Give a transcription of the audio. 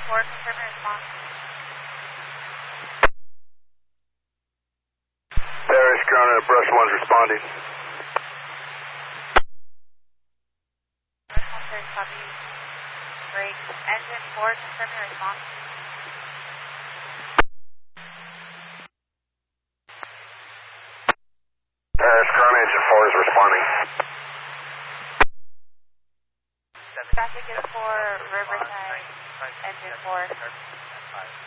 4, confirm your response. Parish Ground, Brush 1's responding. Brush 1 30, copy. Break. Engine 4, confirm your response. Parish Ground, Engine 4 is responding. Traffic is for Riverside, engine 4.